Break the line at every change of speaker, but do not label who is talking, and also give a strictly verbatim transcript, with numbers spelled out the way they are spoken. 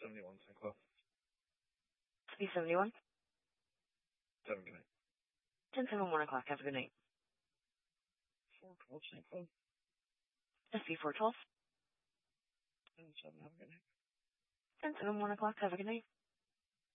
seventy-one, Saint Cloud.
S B seventy-one.
Seven, good night.
ten seven, one o'clock. Have a good night.
four twelve, Saint Cloud.
S B four twelve.
ten seven, have a good night.
ten seven, one o'clock. Have a good night.